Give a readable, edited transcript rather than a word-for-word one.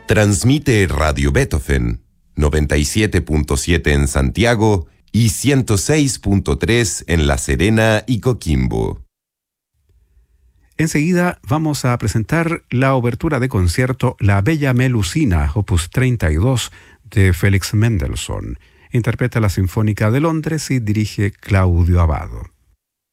Transmite Radio Beethoven, 97.7 en Santiago y 106.3 en La Serena y Coquimbo. Enseguida vamos a presentar la obertura de concierto La Bella Melusina, opus 32, de Félix Mendelssohn. Interpreta la Sinfónica de Londres y dirige Claudio Abbado.